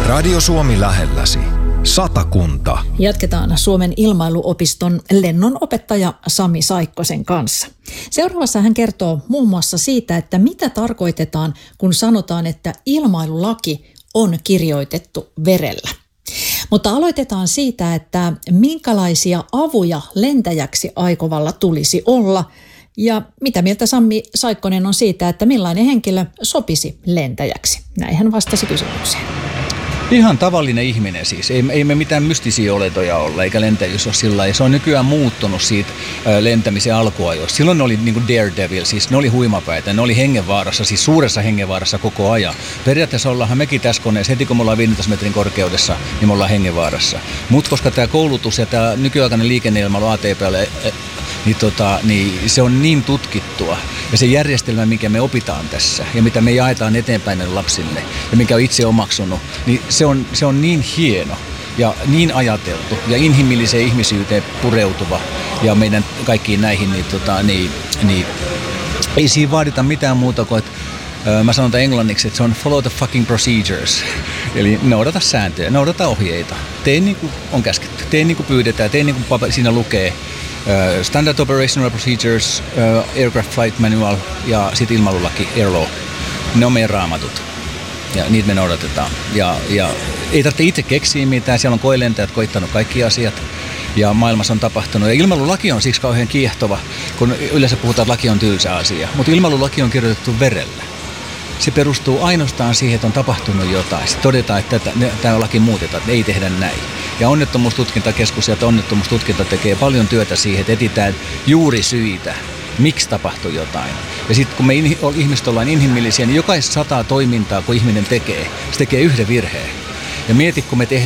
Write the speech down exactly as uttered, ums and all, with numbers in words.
Radio Suomi lähelläsi. Satakunta. Jatketaan Suomen ilmailuopiston lennonopettaja Sami Saikkosen kanssa. Seuraavassa hän kertoo muun muassa siitä, että mitä tarkoitetaan, kun sanotaan, että ilmailulaki on kirjoitettu verellä. Mutta aloitetaan siitä, että minkälaisia avuja lentäjäksi aikovalla tulisi olla ja mitä mieltä Sami Saikkonen on siitä, että millainen henkilö sopisi lentäjäksi. Näin hän vastasi kysymykseen. Ihan tavallinen ihminen siis. Ei, ei me mitään mystisiä oletoja olla, eikä lentäjyys ole sillä lailla. Se on nykyään muuttunut siitä ä, lentämisen alkuajoista. Silloin ne oli niin kuin daredevil, siis ne oli huimapäitä, ne oli hengenvaarassa, siis suuressa hengenvaarassa koko ajan. Periaatteessa ollaanhan mekin tässä koneessa, heti kun me ollaan viisitoista metrin korkeudessa, niin me ollaan hengenvaarassa. Mutta koska tämä koulutus ja tämä nykyaikainen liikenneilmailu A T P:lle, niin, tota, niin se on niin tutkittua. Ja se järjestelmä, mikä me opitaan tässä ja mitä me jaetaan eteenpäin näille lapsille ja mikä on itse omaksunut, niin se on, se on niin hieno ja niin ajateltu ja inhimilliseen ihmisyyteen pureutuva ja meidän kaikkiin näihin, niin, tota, niin, niin ei siinä vaadita mitään muuta kuin, että ö, mä sanon tämän englanniksi, että se on follow the fucking procedures. Eli noudata sääntöjä, noudata ohjeita. Tee niin kuin on käsketty, tee niin kuin pyydetään, tee niin kuin siinä lukee. Uh, Standard Operational Procedures, uh, Aircraft Flight Manual ja sitten ilmailulaki, Air Law. Ne on meidän raamatut ja niitä me noudatetaan. Ja, ja ei tarvitse itse keksiä mitään, siellä on koelentäjät koittanut kaikki asiat ja maailmassa on tapahtunut. Ja ilmailulaki on siksi kauhean kiehtova, kun yleensä puhutaan, että laki on tylsä asia, mutta ilmailulaki on kirjoitettu verellä. Se perustuu ainoastaan siihen, että on tapahtunut jotain. Sitten todetaan, että tämä laki muutetaan, että ei tehdä näin. Ja onnettomuustutkintakeskus ja onnettomuustutkinta tekee paljon työtä siihen, että etsitään juuri syitä, miksi tapahtui jotain. Ja sitten kun me ihmiset ollaan inhimillisiä, niin jokaista sataa toimintaa, kun ihminen tekee, se tekee yhden virheen. Ja mieti, kun me tehdään